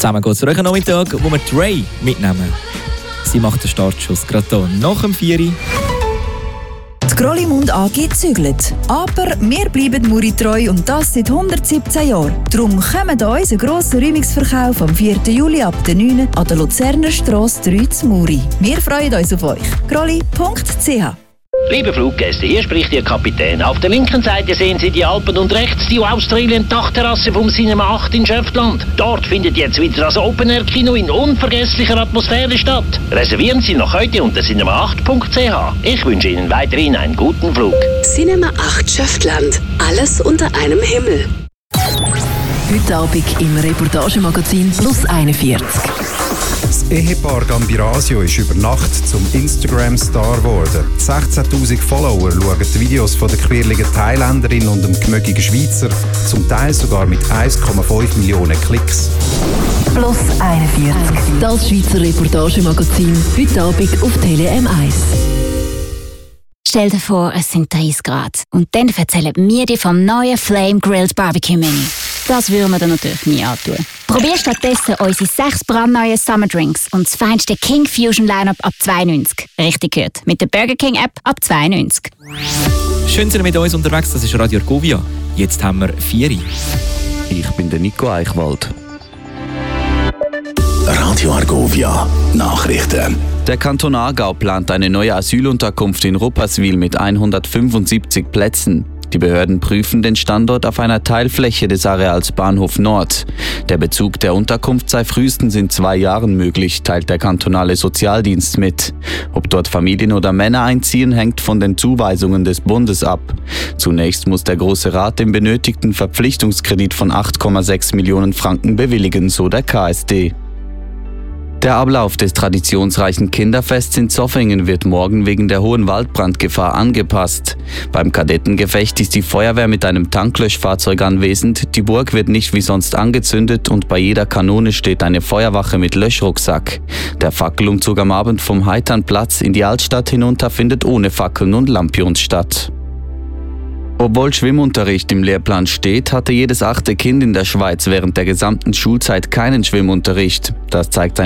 Zusammen geht es durch einen Nachmittag, wo wir Dre mitnehmen. Sie macht den Startschuss gerade hier nach dem 4 Uhr. Die Grollimund AG zügelt. Aber wir bleiben Muri treu und das seit 117 Jahren. Darum kommt an unseren grossen Räumungsverkauf am 4. Juli ab der 9 an der Luzerner Strasse 3 zu Muri. Wir freuen uns auf euch. grolli.ch. Liebe Fluggäste, hier spricht Ihr Kapitän. Auf der linken Seite sehen Sie die Alpen und rechts die Australien-Dachterrasse vom Cinema 8 in Schöftland. Dort findet jetzt wieder das Open-Air-Kino in unvergesslicher Atmosphäre statt. Reservieren Sie noch heute unter cinema8.ch. Ich wünsche Ihnen weiterhin einen guten Flug. Cinema 8 Schöftland. Alles unter einem Himmel. Heute Abend im Reportagemagazin Plus 41. Das Ehepaar Gambirasio ist über Nacht zum Instagram-Star geworden. 16'000 Follower schauen die Videos von der quirligen Thailänderin und dem gemögigen Schweizer, zum Teil sogar mit 1,5 Millionen Klicks. Plus 41. Das Schweizer Reportagemagazin. Heute Abend auf Tele M1. Stell dir vor, es sind 30 Grad. Und dann erzählen mir die vom neuen Flame Grilled Barbecue Menü. Das würden wir dir natürlich nie antun. Probier stattdessen unsere 6 brandneuen Summer Drinks und das feinste King Fusion Lineup ab 92. Richtig gehört. Mit der Burger King App ab 92. Schön sind Sie mit uns unterwegs, das ist Radio Argovia. Jetzt haben wir 4 Uhr. Ich bin der Nico Eichwald. Radio Argovia Nachrichten. Der Kanton Aargau plant eine neue Asylunterkunft in Rupperswil mit 175 Plätzen. Die Behörden prüfen den Standort auf einer Teilfläche des Areals Bahnhof Nord. Der Bezug der Unterkunft sei frühestens in 2 Jahren möglich, teilt der kantonale Sozialdienst mit. Ob dort Familien oder Männer einziehen, hängt von den Zuweisungen des Bundes ab. Zunächst muss der Grosse Rat den benötigten Verpflichtungskredit von 8,6 Millionen Franken bewilligen, so der KSD. Der Ablauf des traditionsreichen Kinderfests in Zoffingen wird morgen wegen der hohen Waldbrandgefahr angepasst. Beim Kadettengefecht ist die Feuerwehr mit einem Tanklöschfahrzeug anwesend, die Burg wird nicht wie sonst angezündet und bei jeder Kanone steht eine Feuerwache mit Löschrucksack. Der Fackelumzug am Abend vom Heiternplatz in die Altstadt hinunter findet ohne Fackeln und Lampions statt. Obwohl Schwimmunterricht im Lehrplan steht, hatte jedes 8. Kind in der Schweiz während der gesamten Schulzeit keinen Schwimmunterricht. Das zeigt ein